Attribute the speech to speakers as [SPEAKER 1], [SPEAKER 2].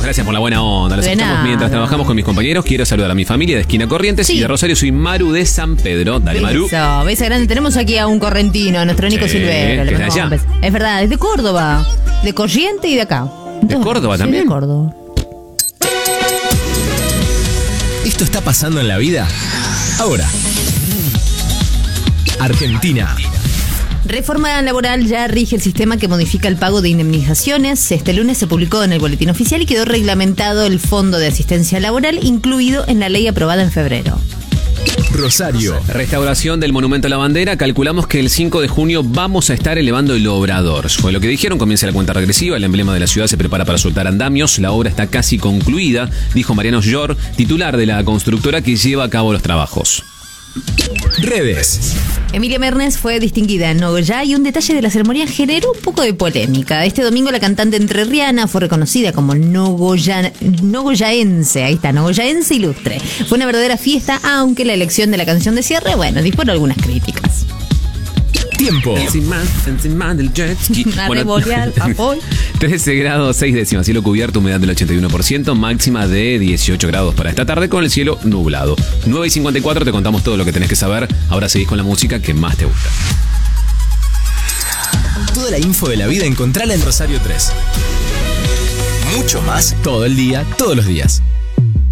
[SPEAKER 1] gracias por la buena onda. Los
[SPEAKER 2] De
[SPEAKER 1] escuchamos
[SPEAKER 2] nada.
[SPEAKER 1] mientras trabajamos con mis compañeros. Quiero saludar a mi familia de Esquina Corrientes
[SPEAKER 2] Sí.
[SPEAKER 1] y de Rosario. Soy Maru de San Pedro. Dale, Maru.
[SPEAKER 2] Beso grande. Tenemos aquí a un correntino, nuestro Nico
[SPEAKER 1] Sí,
[SPEAKER 2] Silvero.
[SPEAKER 1] que
[SPEAKER 2] Le
[SPEAKER 1] es de
[SPEAKER 2] mandamos
[SPEAKER 1] allá.
[SPEAKER 2] un beso. Es verdad, es de Córdoba. De Corrientes y de acá.
[SPEAKER 1] ¿De Córdoba
[SPEAKER 2] Sí,
[SPEAKER 1] también?
[SPEAKER 2] de Córdoba.
[SPEAKER 3] ¿Esto está pasando en la vida? Ahora. Argentina.
[SPEAKER 2] Reforma laboral ya rige el sistema que modifica el pago de indemnizaciones. Este lunes se publicó en el boletín oficial y quedó reglamentado el Fondo de Asistencia Laboral, incluido en la ley aprobada en febrero.
[SPEAKER 3] Rosario.
[SPEAKER 1] Restauración del Monumento a la Bandera. Calculamos que el 5 de junio vamos a estar elevando el obrador. Fue lo que dijeron. Comienza la cuenta regresiva. El emblema de la ciudad se prepara para soltar andamios. La obra está casi concluida, dijo Mariano Llor, titular de la constructora que lleva a cabo los trabajos.
[SPEAKER 3] Redes.
[SPEAKER 2] Emilia Mernes fue distinguida en Nogoyá y un detalle de la ceremonia generó un poco de polémica. Este domingo la cantante entrerriana fue reconocida como nogoyaense. Ahí está, nogoyaense ilustre. Fue una verdadera fiesta, aunque la elección de la canción de cierre, bueno, disparó algunas críticas.
[SPEAKER 3] Tiempo.
[SPEAKER 1] Encima del jet ski.
[SPEAKER 2] Arre, boreal, apoy.
[SPEAKER 1] 13 grados 6 décimas, cielo cubierto, humedad del 81%, máxima de 18 grados para esta tarde con el cielo nublado. 9:54, te contamos todo lo que tenés que saber. Ahora seguís con la música que más te gusta.
[SPEAKER 3] Toda la info de la vida encontrala en Rosario 3. Mucho más todo el día, todos los días.